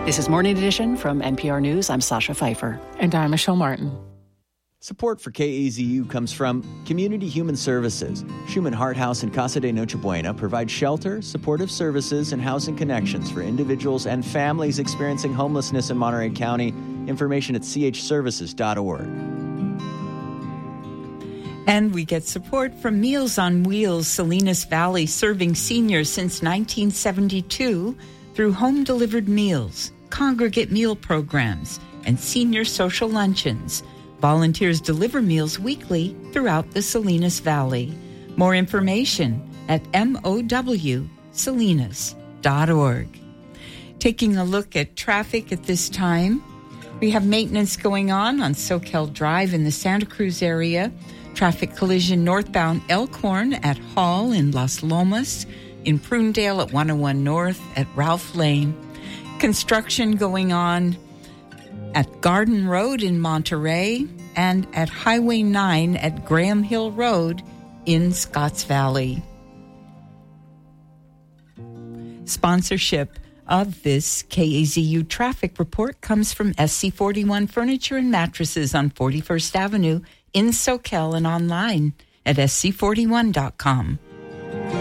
This is Morning Edition from NPR News. I'm Sasha Pfeiffer. And I'm Michelle Martin. Support for KAZU comes from Community Human Services. Schumann Hart House and Casa de Noche Buena provide shelter, supportive services, and housing connections for individuals and families experiencing homelessness in Monterey County. Information at chservices.org. And we get support from Meals on Wheels, Salinas Valley, serving seniors since 1972 through home-delivered meals, congregate meal programs, and senior social luncheons. Volunteers deliver meals weekly throughout the Salinas Valley. More information at mowsalinas.org. Taking a look at traffic at this time, we have maintenance going on Soquel Drive in the Santa Cruz area. Traffic collision northbound Elkhorn at Hall in Las Lomas, in Prunedale at 101 North at Ralph Lane. Construction going on at Garden Road in Monterey and at Highway 9 at Graham Hill Road in Scotts Valley. Sponsorship of this KAZU traffic report comes from SC41 Furniture and Mattresses on 41st Avenue in Soquel and online at sc41.com.